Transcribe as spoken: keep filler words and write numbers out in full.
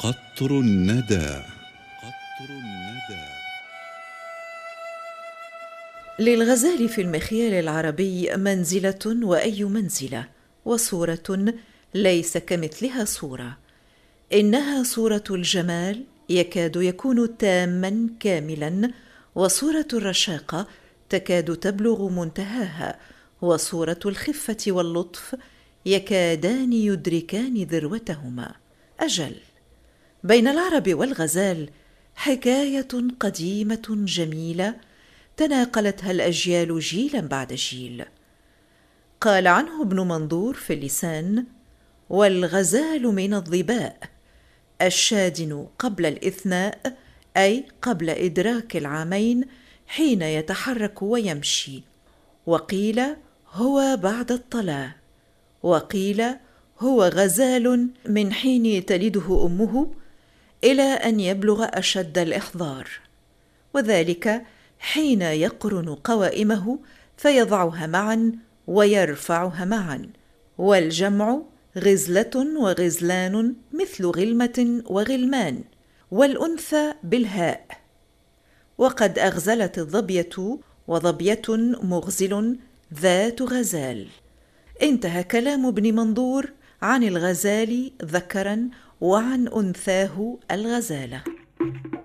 قطر الندى. قطر الندى. للغزال في المخيال العربي منزلة وأي منزلة، وصورة ليس كمثلها صورة. إنها صورة الجمال يكاد يكون تاماً كاملاً، وصورة الرشاقة تكاد تبلغ منتهاها، وصورة الخفة واللطف يكادان يدركان ذروتهما. أجل، بين العرب والغزال حكاية قديمة جميلة تناقلتها الأجيال جيلاً بعد جيل. قال عنه ابن منظور في اللسان: والغزال من الظباء، الشادن قبل الإثناء، أي قبل إدراك العامين حين يتحرك ويمشي. وقيل هو بعد الطلاء، وقيل هو غزال من حين تلده أمه إلى أن يبلغ أشد الإحضار، وذلك حين يقرن قوائمه فيضعها معا ويرفعها معا، والجمع غزلة وغزلان مثل غلمة وغلمان، والأنثى بالهاء. وقد أغزلت الظبية، وظبية مغزل ذات غزال. انتهى كلام ابن منظور عن الغزال ذكرا وعن أنثاه الغزالة.